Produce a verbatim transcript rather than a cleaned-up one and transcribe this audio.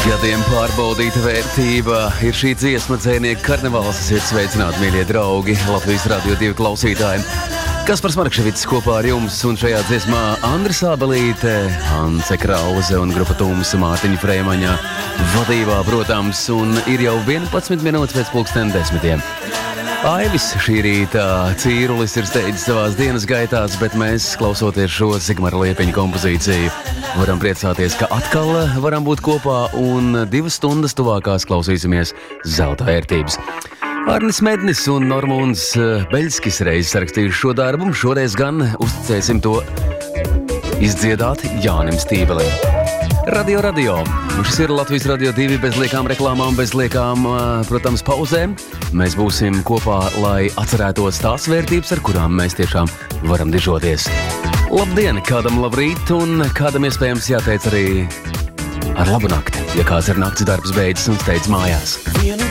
Gadiem pārbaudīta vērtība ir šī dziesma dzēnieka karnevāls. Esiet sveicināti, mīļie draugi, Latvijas Radio divi klausītāji. Kaspars Markševits kopā ar jums, un šajā dziesmā Andris Ābelīte, Ance Krauze un grupa Tumsa Mārtiņa Freimaņa vadībā, protams, un ir jau vienpadsmit minūtes pēc pulksten desmitiem. Aivis šī rīta cīrulis ir steidzis savās dienas gaitās, bet mēs, klausoties šo Sigmara Liepiņa kompozīciju, varam priecāties, ka atkal varam būt kopā un divas stundas tuvākās klausīsimies zelta vērtības. Arnis Mednis un Normūns Beļskis reiz sarakstījuši šo darbu, šoreiz gan uzticēsim to izdziedāt Jānim Stībelim. Radio, radio. Šis ir Latvijas Radio divi bez liekām reklāmām, bez liekām, protams, pauzēm. Mēs būsim kopā, lai atcerētos tās vērtības, ar kurām mēs tiešām varam dižoties. Labdien, kādam labrīt, un kādam iespējams jāteic arī ar labu nakti, ja kāds ir nakts darbs beidzis un steidz mājās.